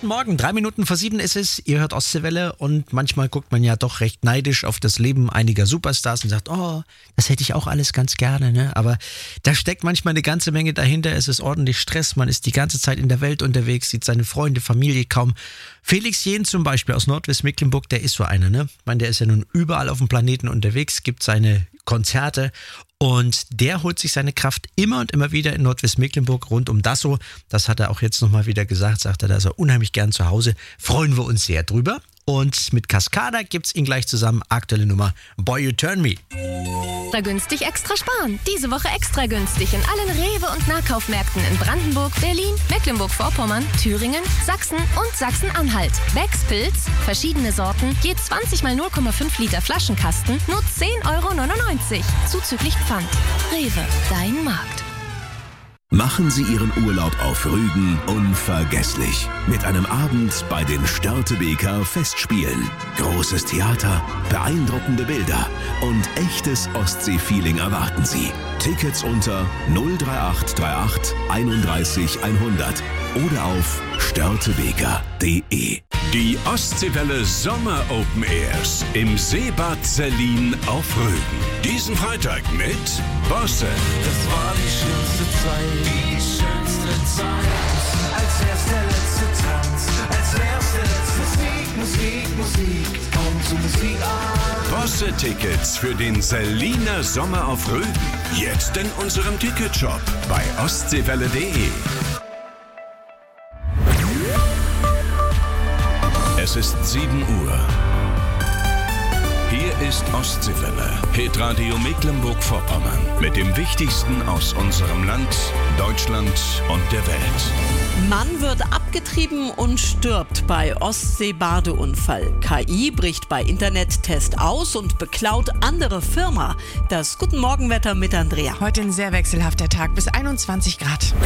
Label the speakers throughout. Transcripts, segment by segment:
Speaker 1: Guten Morgen, 7:03 ist es, ihr hört Ostseewelle und manchmal guckt man ja doch recht neidisch auf das Leben einiger Superstars und sagt, oh, das hätte ich auch alles ganz gerne, ne? Aber da steckt manchmal eine ganze Menge dahinter, es ist ordentlich Stress, man ist die ganze Zeit in der Welt unterwegs, sieht seine Freunde, Familie kaum. Felix Jähn zum Beispiel aus Nordwestmecklenburg, der ist so einer, ne? Ich meine, der ist ja nun überall auf dem Planeten unterwegs, gibt seine Konzerte und der holt sich seine Kraft immer und immer wieder in Nordwestmecklenburg rund um Dassow. Das hat er auch jetzt nochmal wieder gesagt, sagt er, da ist er unheimlich gern zu Hause. Freuen wir uns sehr drüber. Und mit Cascada gibt's ihn gleich zusammen. Aktuelle Nummer Boy You Turn Me.
Speaker 2: Extra günstig, extra sparen. Diese Woche extra günstig in allen Rewe- und Nahkaufmärkten in Brandenburg, Berlin, Mecklenburg-Vorpommern, Thüringen, Sachsen und Sachsen-Anhalt. Becks Pilz, verschiedene Sorten, je 20 mal 0,5 Liter Flaschenkasten, nur 10,99 €. Zuzüglich Pfand. Rewe, dein Markt.
Speaker 3: Machen Sie Ihren Urlaub auf Rügen unvergesslich. Mit einem Abend bei den Störtebeker Festspielen. Großes Theater, beeindruckende Bilder und echtes Ostsee-Feeling erwarten Sie. Tickets unter 03838 31 100 oder auf störtebeker.de.
Speaker 4: Die Ostseewelle Sommer Open Airs im Seebad Sellin auf Rügen. Diesen Freitag mit Bosse.
Speaker 5: Das war die schönste Zeit, als wär's der letzte Tanz, als wär's der letzte Musik, komm zur Musik an.
Speaker 4: Bosse-Tickets für den Selliner Sommer auf Rügen. Jetzt in unserem Ticketshop bei ostseewelle.de. Es ist 7 Uhr. Hier ist Ostseewelle, Hitradio Mecklenburg-Vorpommern. Mit dem Wichtigsten aus unserem Land, Deutschland und der Welt.
Speaker 6: Mann wird abgetrieben und stirbt bei Ostsee-Badeunfall. KI bricht bei Internettest aus und beklaut andere Firma. Das Guten Morgenwetter mit Andrea.
Speaker 7: Heute ein sehr wechselhafter Tag, bis 21 Grad.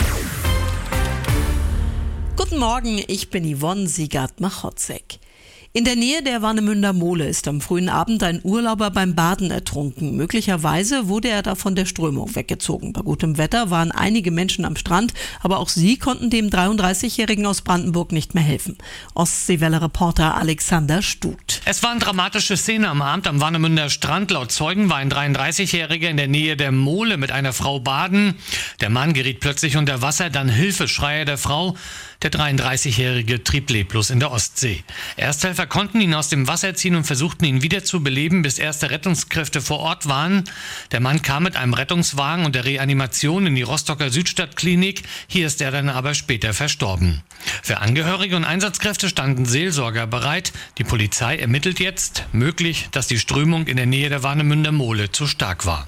Speaker 6: Guten Morgen, ich bin Yvonne Siegert-Machotzek. In der Nähe der Warnemünder Mole ist am frühen Abend ein Urlauber beim Baden ertrunken. Möglicherweise wurde er da von der Strömung weggezogen. Bei gutem Wetter waren einige Menschen am Strand, aber auch sie konnten dem 33-Jährigen aus Brandenburg nicht mehr helfen. Ostseewelle-Reporter Alexander Stut.
Speaker 8: Es waren dramatische Szenen am Abend am Warnemünder Strand. Laut Zeugen war ein 33-Jähriger in der Nähe der Mole mit einer Frau baden. Der Mann geriet plötzlich unter Wasser, dann Hilfeschreie der Frau. Der 33-Jährige trieb leblos in der Ostsee. Ersthelfer konnten ihn aus dem Wasser ziehen und versuchten ihn wieder zu beleben, bis erste Rettungskräfte vor Ort waren. Der Mann kam mit einem Rettungswagen und der Reanimation in die Rostocker Südstadtklinik. Hier ist er dann aber später verstorben. Für Angehörige und Einsatzkräfte standen Seelsorger bereit. Die Polizei ermittelt jetzt. Möglich, dass die Strömung in der Nähe der Warnemünder Mole zu stark war.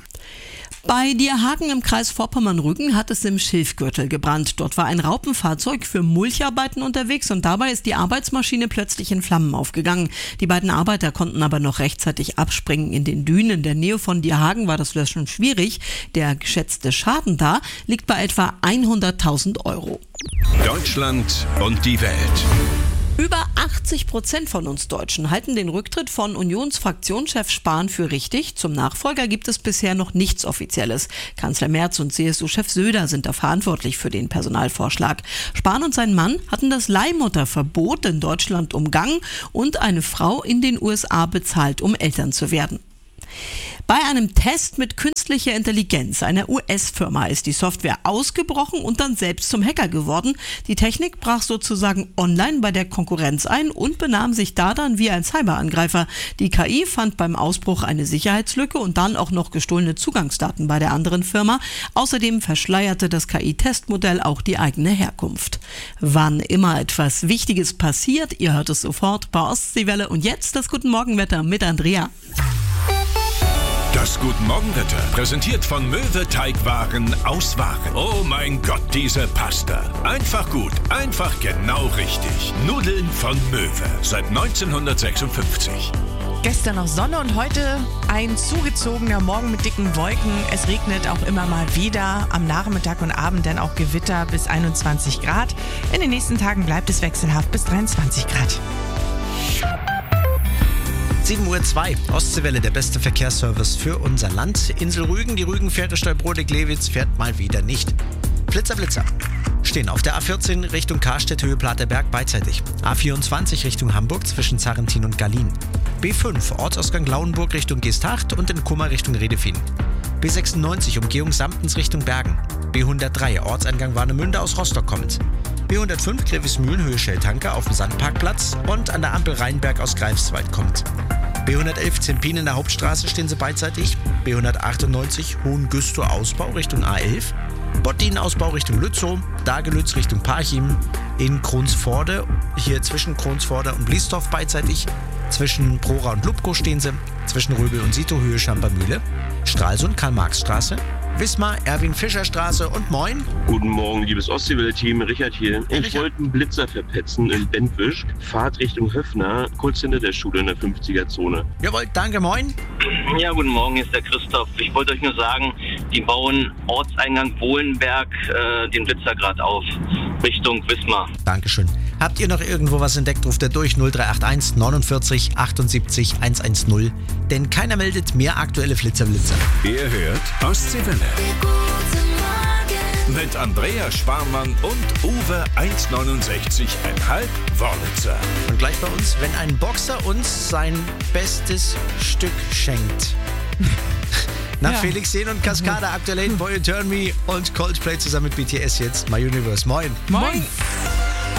Speaker 6: Bei Dierhagen im Kreis Vorpommern-Rügen hat es im Schilfgürtel gebrannt. Dort war ein Raupenfahrzeug für Mulcharbeiten unterwegs und dabei ist die Arbeitsmaschine plötzlich in Flammen aufgegangen. Die beiden Arbeiter konnten aber noch rechtzeitig abspringen. In den Dünen in der Nähe von Dierhagen war das Löschen schwierig. Der geschätzte Schaden da liegt bei etwa 100.000 €.
Speaker 4: Deutschland und die Welt.
Speaker 6: Über 80% von uns Deutschen halten den Rücktritt von Unionsfraktionschef Spahn für richtig. Zum Nachfolger gibt es bisher noch nichts Offizielles. Kanzler Merz und CSU-Chef Söder sind da verantwortlich für den Personalvorschlag. Spahn und sein Mann hatten das Leihmutterverbot in Deutschland umgangen und eine Frau in den USA bezahlt, um Eltern zu werden. Bei einem Test mit künstlicher Intelligenz einer US-Firma ist die Software ausgebrochen und dann selbst zum Hacker geworden. Die Technik brach sozusagen online bei der Konkurrenz ein und benahm sich da dann wie ein Cyberangreifer. Die KI fand beim Ausbruch eine Sicherheitslücke und dann auch noch gestohlene Zugangsdaten bei der anderen Firma. Außerdem verschleierte das KI-Testmodell auch die eigene Herkunft. Wann immer etwas Wichtiges passiert, ihr hört es sofort bei Ostseewelle. Und jetzt das Guten Morgenwetter mit Andrea.
Speaker 4: Das Guten Morgenwetter, präsentiert von Möwe Teigwaren aus Waren. Oh mein Gott, diese Pasta. Einfach gut, einfach genau richtig. Nudeln von Möwe, seit 1956.
Speaker 7: Gestern noch Sonne und heute ein zugezogener Morgen mit dicken Wolken. Es regnet auch immer mal wieder. Am Nachmittag und Abend dann auch Gewitter bis 21 Grad. In den nächsten Tagen bleibt es wechselhaft bis 23 Grad.
Speaker 1: 7:02 Uhr, Ostseewelle, der beste Verkehrsservice für unser Land. Insel Rügen, die Rügen-Fährte Stolbrodig-Lewitz fährt mal wieder nicht. Flitzer, Blitzer. stehen auf der A14 Richtung Karstedt, Höhe Platerberg beidseitig. A24 Richtung Hamburg zwischen Sarrentin und Gallien. B5 Ortsausgang Lauenburg Richtung Geesthacht und in Kummer Richtung Redefin. B96 Umgehung Samtens Richtung Bergen. B103 Ortseingang Warnemünde aus Rostock kommend. B105 Grevesmühlen Höhe Schelltanke auf dem Sandparkplatz und an der Ampel Rheinberg aus Greifswald kommt. B111 Zempin in der Hauptstraße stehen sie beidseitig. B198 Hohengüstor Ausbau Richtung A11. Bottin Ausbau Richtung Lützow. Dagelütz Richtung Parchim. In Kronsforde, hier zwischen Kronsforde und Bliesdorf beidseitig. Zwischen Prora und Lubko stehen sie. Zwischen Röbel und Sito Höhe Schampermühle. Stralsund Karl-Marx-Straße. Wismar, Erwin-Fischer-Straße und moin.
Speaker 9: Guten Morgen, liebes Ostseewelle-Team. Richard hier. Ich wollte einen Blitzer verpetzen in Bentwisch. Fahrt Richtung Höfner, kurz hinter der Schule in der 50er-Zone.
Speaker 1: Jawohl, danke, moin.
Speaker 10: Ja, guten Morgen, hier ist der Christoph. Ich wollte euch nur sagen, die bauen Ortseingang Bohlenberg den Blitzer gerade auf, Richtung Wismar.
Speaker 1: Dankeschön. Habt ihr noch irgendwo was entdeckt, ruft ihr durch 0381 49 78 110. Denn keiner meldet mehr aktuelle Flitzer.
Speaker 4: Ihr hört Ostseewelle. Mit Andrea Sparmann und Uwe 1,69,5 Wörlitzer.
Speaker 1: Und gleich bei uns, wenn ein Boxer uns sein bestes Stück schenkt. Nach Felix Sehn und Cascada, aktuell Boy You Turn Me und Coldplay zusammen mit BTS jetzt My Universe. Moin.
Speaker 7: Moin.